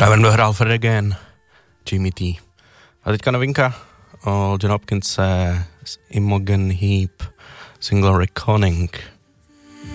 Právě dohrál Fred again, Jimmy T. A teďka novinka od John Hopkinse z Imogen Heap, single Reckoning.